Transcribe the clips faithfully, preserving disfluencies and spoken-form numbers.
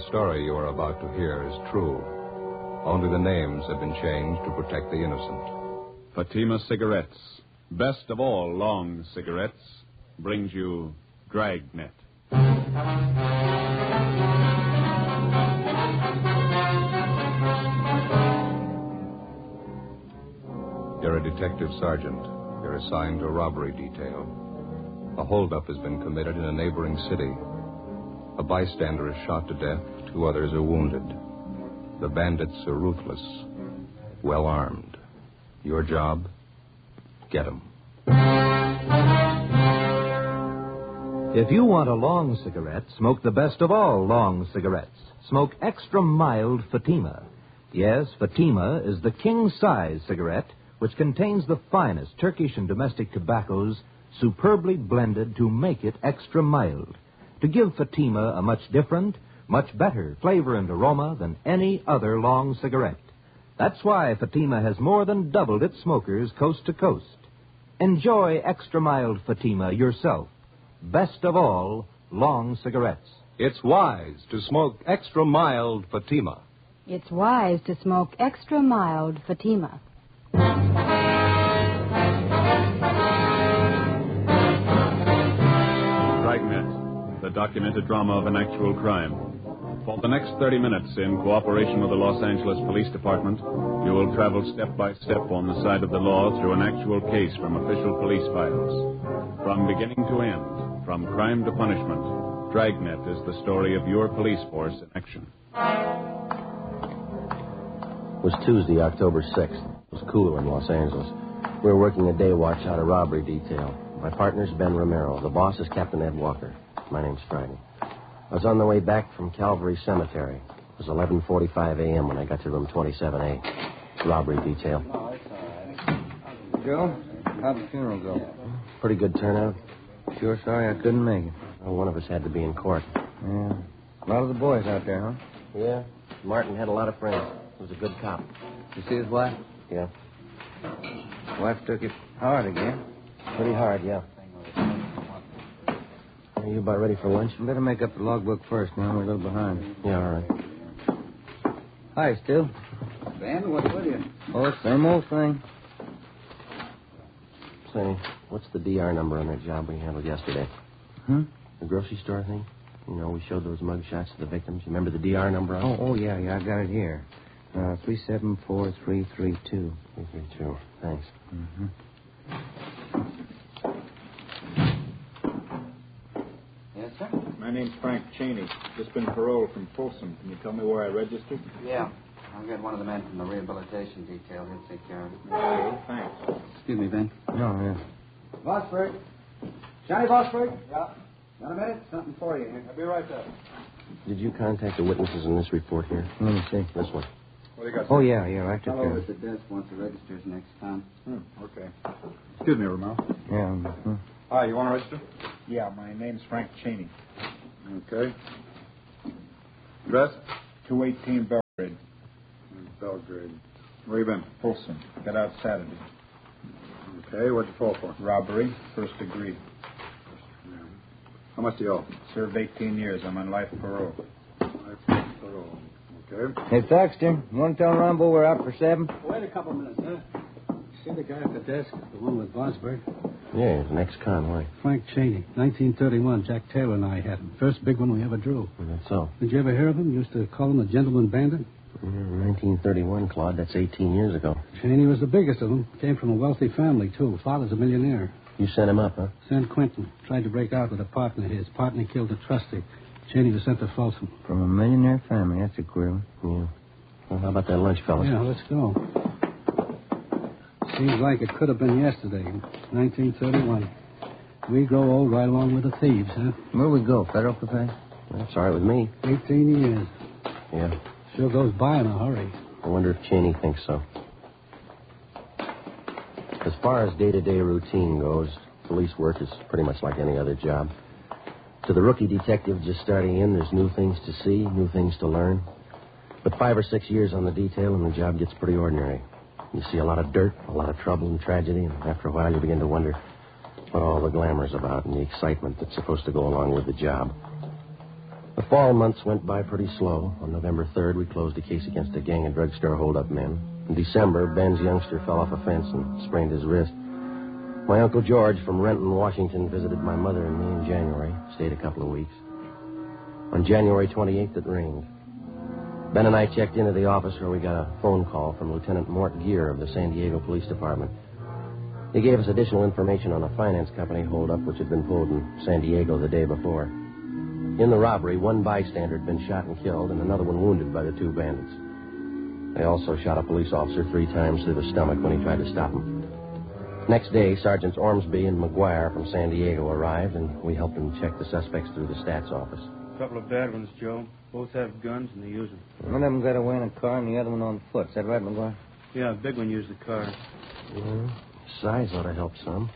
story you are about to hear is true. Only the names have been changed to protect the innocent. Fatima Cigarettes, best of all long cigarettes, brings you Dragnet. You're a detective sergeant. You're assigned to a robbery detail. A holdup has been committed in a neighboring city. A bystander is shot to death. Two others are wounded. The bandits are ruthless, well armed. Your job? Get them. If you want a long cigarette, smoke the best of all long cigarettes. Smoke extra mild Fatima. Yes, Fatima is the king-size cigarette which contains the finest Turkish and domestic tobaccos superbly blended to make it extra mild, to give Fatima a much different, much better flavor and aroma than any other long cigarette. That's why Fatima has more than doubled its smokers coast to coast. Enjoy extra mild Fatima yourself. Best of all, long cigarettes. It's wise to smoke extra mild Fatima. It's wise to smoke extra mild Fatima. Dragnet, the documented drama of an actual crime. For the next thirty minutes, in cooperation with the Los Angeles Police Department, you will travel step by step on the side of the law through an actual case from official police files. From beginning to end, from crime to punishment, Dragnet is the story of your police force in action. It was Tuesday, October sixth. It was cooler in Los Angeles. We were working a day watch out of robbery detail. My partner's Ben Romero. The boss is Captain Ed Walker. My name's Friday. I was on the way back from Calvary Cemetery. It was eleven forty-five a.m. when I got to room twenty-seven A. Robbery detail. Joe, how'd the funeral go? Pretty good turnout. Sure sorry I couldn't make it. Well, one of us had to be in court. Yeah. A lot of the boys out there, huh? Yeah. Martin had a lot of friends. He was a good cop. You see his wife? Yeah. Wife took it hard again. Pretty hard, yeah. Are you about ready for lunch? Better make up the logbook first, now we're a little behind. Yeah, all right. Hi, Stu. Ben, what's with you? Oh, same old thing. Say, what's the D R number on that job we handled yesterday? Hmm? The grocery store thing? You know, we showed those mug shots to the victims. You remember the D R number on Oh, it? oh, yeah, yeah, I got it here. Uh, three seven four three three two. three three two. Thanks. Mm-hmm. Yes, sir? My name's Frank Cheney. Just been paroled from Folsom. Can you tell me where I registered? Yeah. I'll get one of the men from the rehabilitation detail. He'll take care of it. Okay, thanks. Excuse me, Ben. Oh, yeah. Bosford. Johnny Bosford? Yeah. Got a minute? Something for you here. I'll be right back. Did you contact the witnesses in this report here? Let me see. This one. What do you got? Oh, yeah, yeah, I took I'll care over of at it. the desk once the register's next time. Hmm, okay. Excuse me, Romero. Yeah. Mm-hmm. Hi, you want to register? Yeah, my name's Frank Cheney. Okay. Address? two eighteen Belgrade. Belgrade. Where you been? Folsom. Got out Saturday. Okay, what'd you fall for? Robbery, first degree. Yeah. How much do you owe? Served eighteen years. I'm on life parole. Life parole. Okay. Hey, Thaxter, you want to tell Rambo we're out for seven? Wait a couple minutes, huh? See the guy at the desk, the one with Bosberg? Yeah, he's an ex-con. Frank Cheney, nineteen thirty-one. Jack Taylor and I had him. First big one we ever drew. That's so. Did you ever hear of him? Used to call him the gentleman bandit. Mm, nineteen thirty-one, Claude. That's eighteen years ago. Cheney was the biggest of them. Came from a wealthy family, too. Father's a millionaire. You sent him up, huh? San Quentin. Tried to break out with a partner of his. Partner killed a trustee. Cheney was sent to Folsom. From a millionaire family. That's a queer one. Yeah. Well, how about that lunch, fellas? Yeah, let's go. Seems like it could have been yesterday, nineteen thirty-one. We grow old right along with the thieves, huh? Where we go? Federal Cafe? That's all right with me. eighteen years. Yeah. Sure goes by in a hurry. I wonder if Cheney thinks so. As far as day-to-day routine goes, police work is pretty much like any other job. To the rookie detective just starting in, there's new things to see, new things to learn. But five or six years on the detail and the job gets pretty ordinary. You see a lot of dirt, a lot of trouble and tragedy, and after a while you begin to wonder what all the glamour's about and the excitement that's supposed to go along with the job. The fall months went by pretty slow. On November third, we closed a case against a gang of drugstore hold-up men. In December, Ben's youngster fell off a fence and sprained his wrist. My Uncle George from Renton, Washington, visited my mother and me in January. Stayed a couple of weeks. On January twenty-eighth, it rained. Ben and I checked into the office where we got a phone call from Lieutenant Mort Gear of the San Diego Police Department. He gave us additional information on a finance company holdup which had been pulled in San Diego the day before. In the robbery, one bystander had been shot and killed and another one wounded by the two bandits. They also shot a police officer three times through the stomach when he tried to stop him. Next day, Sergeants Ormsby and McGuire from San Diego arrived, and we helped them check the suspects through the stats office. A couple of bad ones, Joe. Both have guns, and they use them. One of them got away in a car and the other one on foot. Is that right, McGuire? Yeah, the big one used the car. Yeah, size ought to help some.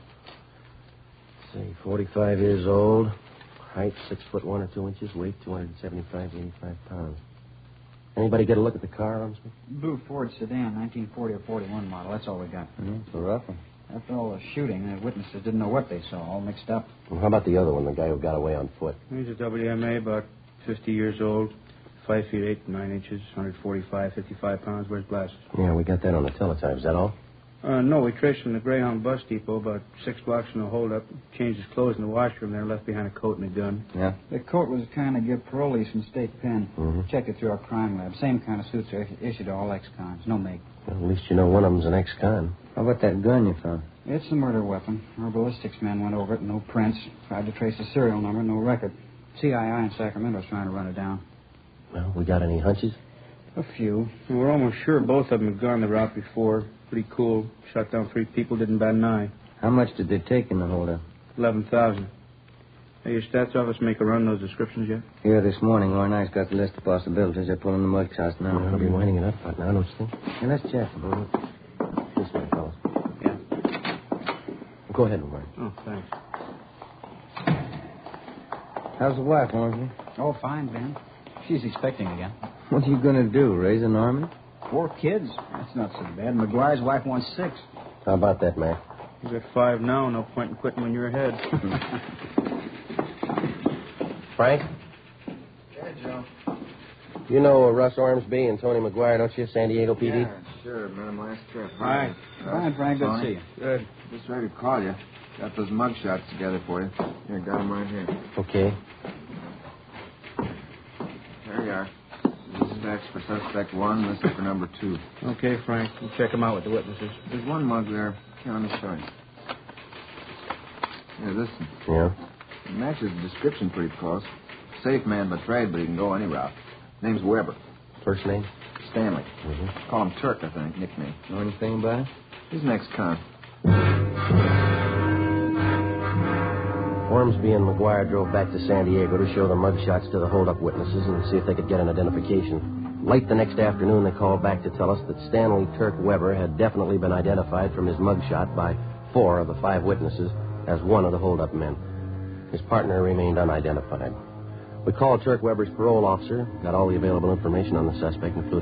Let's see, forty-five years old, height six foot one or two inches, weight two hundred seventy-five to eighty-five pounds. Anybody get a look at the car, Ormsby? Blue Ford sedan, nineteen forty or forty-one model. That's all we got. Mm-hmm. It's a rough one. After all the shooting, the witnesses didn't know what they saw, all mixed up. Well, how about the other one, the guy who got away on foot? He's a W M A, about fifty years old, five feet eight and nine inches, one forty-five, fifty-five pounds, wears glasses. Yeah, we got that on the teletype. Is that all? Uh, no, we traced him to the Greyhound bus depot about six blocks from the holdup. Changed his clothes in the washroom there, left behind a coat and a gun. Yeah? The coat was kind of give parolees from state pen. Mm-hmm. Checked it through our crime lab. Same kind of suits are issued to all ex-cons. No make. Well, at least you know one of them's an ex-con. How about that gun you found? It's a murder weapon. Our ballistics men went over it. No prints. Tried to trace the serial number. No record. C I I in Sacramento's trying to run it down. Well, we got any hunches? A few. And we're almost sure both of them had gone the route before. Pretty cool. Shot down three people, didn't bat an eye. How much did they take in the holdup? Eleven thousand. Hey, your stats office make a run those descriptions yet? Here this morning, Lauren and I's got the list of possibilities. They're pulling the mug shots now. Well, I'll be winding it up right now, don't you think? Yeah, let's check. This way, fellas. Yeah. Go ahead, Warren. Oh, thanks. How's the wife, Ormsby? Oh, fine, Ben. She's expecting again. What are you going to do, raise an army? Four kids? That's not so bad. McGuire's wife wants six. How about that, Mac? You got five now, no point in quitting when you're ahead. Frank? Yeah, Joe. You know uh, Russ Ormsby and Tony McGuire, don't you? San Diego P D? Yeah, sure. Met him last trip. Hi. Hi, Frank. Good to see you. Good. Just ready to call you. Got those mug shots together for you. Here, got them right here. Okay. There you are. This is X for suspect one. This is for number two. Okay, Frank. You check them out with the witnesses. There's one mug there. Here, let me show you. Here, this one. Yeah? It matches the description pretty close. Safe man by trade, but he can go any route. Name's Weber. First name? Stanley. Mm-hmm. Call him Turk, I think, nickname. Know anything about it? He's an ex-con. Ormsby and McGuire drove back to San Diego to show the mug shots to the hold-up witnesses and see if they could get an identification. Late the next afternoon, they called back to tell us that Stanley Turk Weber had definitely been identified from his mug shot by four of the five witnesses as one of the hold-up men. His partner remained unidentified. We called Turk Weber's parole officer, got all the available information on the suspect, including